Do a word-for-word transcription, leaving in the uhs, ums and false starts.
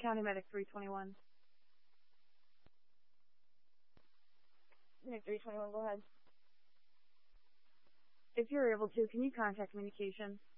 County Medic three twenty-one. Medic three twenty-one, go ahead. If you're able to, can you contact communication?